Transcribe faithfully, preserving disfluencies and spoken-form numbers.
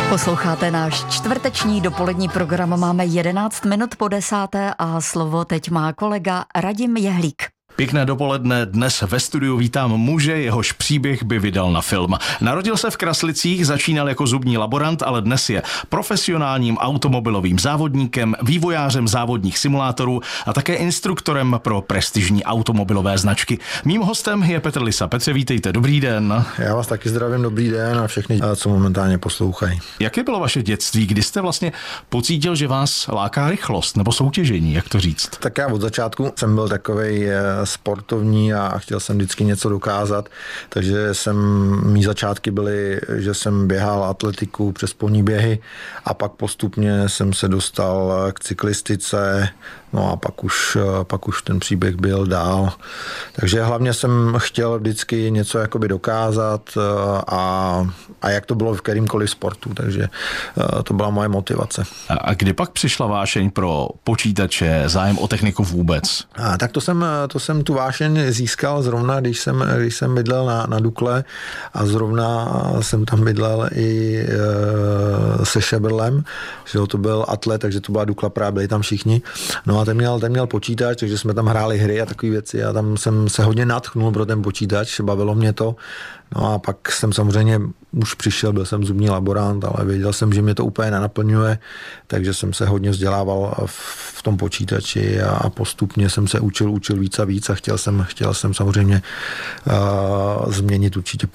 Posloucháte náš čtvrteční dopolední program. Máme jedenáct minut po desáté a slovo teď má kolega Radim Jehlík. Pěkné dopoledne, dnes ve studiu vítám muže, jehož příběh by vydal na film. Narodil se v Kraslicích, začínal jako zubní laborant, ale dnes je profesionálním automobilovým závodníkem, vývojářem závodních simulátorů a také instruktorem pro prestižní automobilové značky. Mým hostem je Petr Lisa. Petře, vítejte, dobrý den. Já vás taky zdravím, dobrý den a všechny, co momentálně poslouchají. Jaké bylo vaše dětství, kdy jste vlastně pocítil, že vás láká rychlost nebo soutěžení, jak to říct? Tak já od začátku jsem byl takovej sportovní a chtěl jsem vždycky něco dokázat, takže jsem, mý začátky byly, že jsem běhal atletiku, přes polní běhy a pak postupně jsem se dostal k cyklistice, no a pak už, pak už ten příběh byl dál. Takže hlavně jsem chtěl vždycky něco jakoby dokázat a, a jak to bylo v kterýmkoliv sportu, takže to byla moje motivace. A kdy pak přišla vášeň pro počítače, zájem o techniku vůbec? A, tak to jsem, to jsem tu vášeň získal zrovna, když jsem, když jsem bydlel na, na Dukle a zrovna jsem tam bydlel i e, se Šebrlem, že to byl atlet, takže to byla Dukla, právě byli tam všichni. No a ten měl, ten měl počítač, takže jsme tam hráli hry a takové věci a tam jsem se hodně nadchnul pro ten počítač, bavilo mě to. No a pak jsem samozřejmě už přišel, byl jsem zubní laborant, ale věděl jsem, že mě to úplně nenaplňuje, takže jsem se hodně vzdělával v tom počítači a postupně jsem se učil, učil víc a víc a chtěl jsem, chtěl jsem samozřejmě uh, změnit určitě